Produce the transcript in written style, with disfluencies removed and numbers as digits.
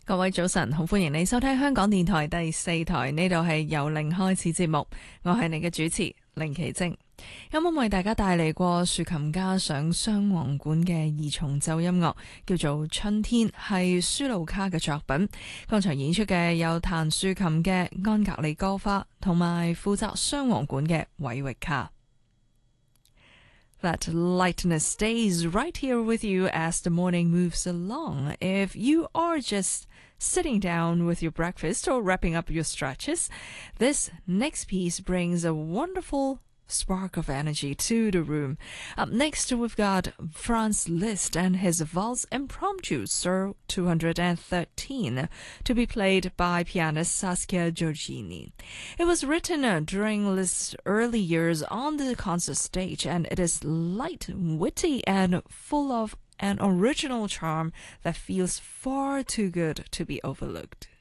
各位早晨，好歡迎你收聽香港電台第4台，呢度係由零開始節目，我係你嘅主持凌奇晶。啱啱為大家帶嚟過豎琴加上雙簧管嘅二重奏音樂，叫做《春天》，係舒魯卡嘅作品。剛才演出嘅有彈豎琴嘅安格里戈花，同埋負責雙簧管嘅韋域卡。That lightness stays right here with you as the morning moves along. If you are just sitting down with your breakfast or wrapping up your stretches, this next piece brings a wonderful spark of energy to the room. Up next, we've got Franz Liszt and his Valse Impromptu Sur 213 to be played by pianist Saskia Giorgini. It was written during Liszt's early years on the concert stage, and it is light, witty, and full of an original charm that feels far too good to be overlooked.